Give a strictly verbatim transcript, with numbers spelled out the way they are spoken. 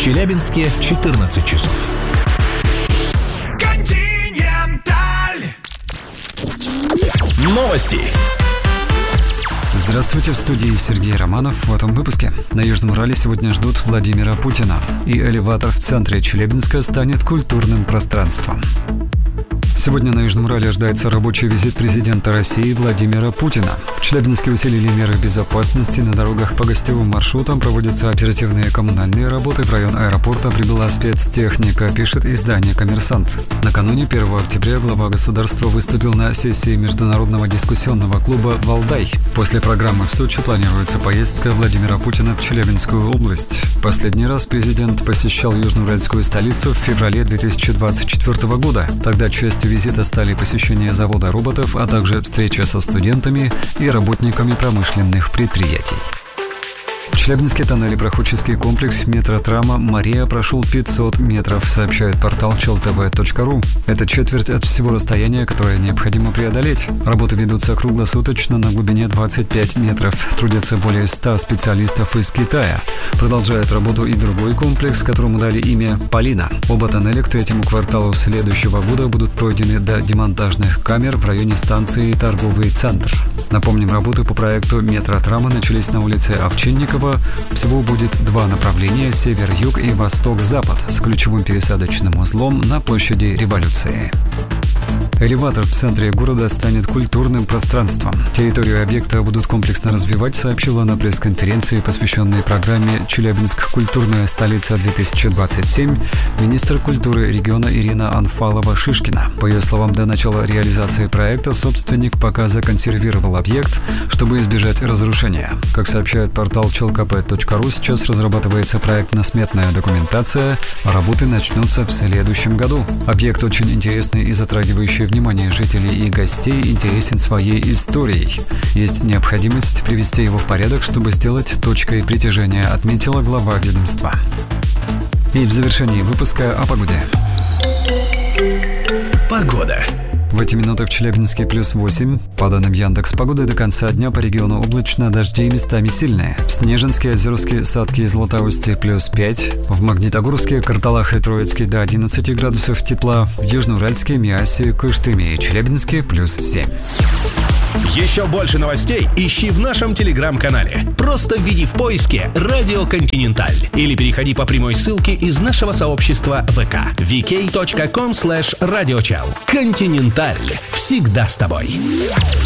Челябинске четырнадцать часов. Континенталь. Новости. Здравствуйте, в студии Сергей Романов. В этом выпуске. На Южном Урале сегодня ждут Владимира Путина. И элеватор в центре Челябинска станет культурным пространством. Сегодня на Южном Урале ожидается рабочий визит президента России Владимира Путина. В Челябинске усилили меры безопасности. На дорогах по гостевым маршрутам проводятся оперативные коммунальные работы. В район аэропорта прибыла спецтехника, пишет издание «Коммерсант». Накануне первого октября глава государства выступил на сессии Международного дискуссионного клуба «Валдай». После программы в Сочи планируется поездка Владимира Путина в Челябинскую область. Последний раз президент посещал южноуральскую столицу в феврале две тысячи двадцать четвёртого года. Тогда частью визита стали посещение завода роботов, а также встреча со студентами и работниками промышленных предприятий. В Челябинске тоннеле проходческий комплекс метротрама «Мария» прошел пятьсот метров, сообщает портал чел тэ вэ точка ру. Это четверть от всего расстояния, которое необходимо преодолеть. Работы ведутся круглосуточно на глубине двадцать пять метров. Трудятся более ста специалистов из Китая. Продолжает работу и другой комплекс, которому дали имя «Полина». Оба тоннеля к третьему кварталу следующего года будут пройдены до демонтажных камер в районе станции «Торговый центр». Напомним, работы по проекту метротрама начались на улице Овчинникова. Всего будет два направления – север-юг и восток-запад с ключевым пересадочным узлом на площади Революции. Элеватор в центре города станет культурным пространством. Территорию объекта будут комплексно развивать, сообщила на пресс-конференции, посвященной программе «Челябинск. Культурная столица-две тысячи двадцать семь» министр культуры региона Ирина Анфалова-Шишкина. По ее словам, до начала реализации проекта собственник пока законсервировал объект, чтобы избежать разрушения. Как сообщает портал чел ка пэ точка ру, сейчас разрабатывается проектно-сметная документация, а работы начнутся в следующем году. Объект очень интересный и затрагивающий внимание жителей и гостей, интересен своей историей. Есть необходимость привести его в порядок, чтобы сделать точкой притяжения, отметила глава ведомства. И в завершении выпуска о погоде. Погода. В эти минуты в Челябинске плюс восемь. По данным Яндекс.Погоды, до конца дня по региону облачно, дожди местами сильные. В Снежинске, Озерске, Садке и Златоусте плюс пять. В Магнитогорске, Карталах и Троицке до одиннадцати градусов тепла. В Южноуральске, Миасе, Кыштыме и Челябинске плюс семь. Еще больше новостей ищи в нашем телеграм-канале. Просто введи в поиске «Радио Континенталь» или переходи по прямой ссылке из нашего сообщества ВК ви кей точка ком слэш радиочел. Континенталь. Всегда с тобой.